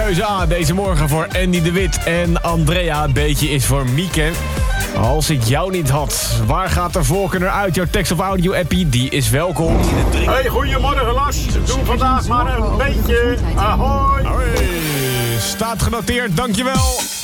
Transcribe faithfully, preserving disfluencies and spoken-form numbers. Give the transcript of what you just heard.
keuze A deze morgen voor Andy de Wit en Andrea. Beetje is voor Mieke. Als ik jou niet had, waar gaat de voorkeur naar uit? Jouw tekst of audio appie, die is welkom. Hey, goedemorgen Lars. Doe vandaag maar een beetje. Ahoy. Hoi. Staat genoteerd, dankjewel.